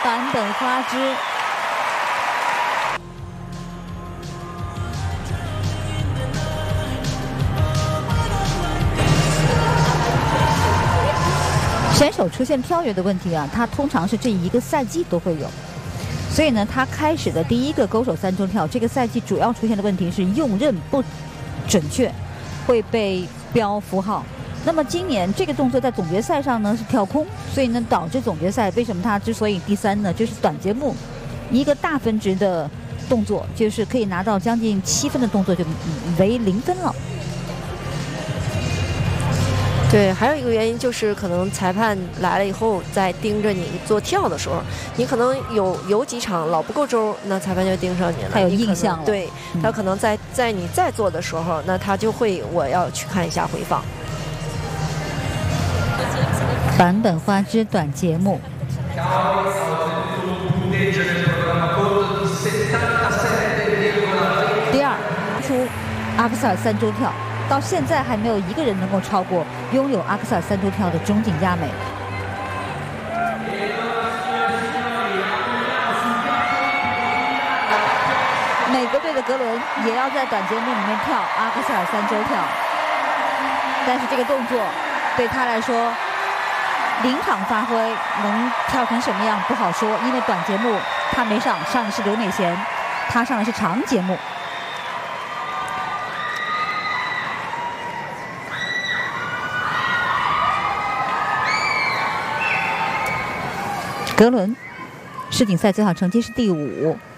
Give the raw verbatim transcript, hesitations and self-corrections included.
坂本花枝。选手出现跳跃的问题啊，它通常是这一个赛季都会有，所以呢，他开始的第一个勾手三中跳，这个赛季主要出现的问题是用刃不准确，会被标符号。那么今年这个动作在总决赛上呢是跳空，所以呢导致总决赛为什么他之所以第三呢，就是短节目一个大分值的动作，就是可以拿到将近七分的动作就为零分了。 对，还有一个原因就是可能裁判来了以后，在盯着你做跳的时候，你可能有有几场老不够周，那裁判就盯上你了， 他有印象了。 对， 嗯、 他可能在在你在做的时候，那他就会我要去看一下回放。 坂本花枝短节目。第二，出阿克塞尔三周跳。到现在还没有一个人能够超过拥有阿克塞尔三周跳的中井亚美。美国队的格伦也要在短节目里面跳阿克塞尔三周跳，但是这个动作对他来说，临场发挥能跳成什么样不好说，因为短节目他没上，上的是刘美贤，他上的是长节目。格伦世锦赛最好成绩是第五。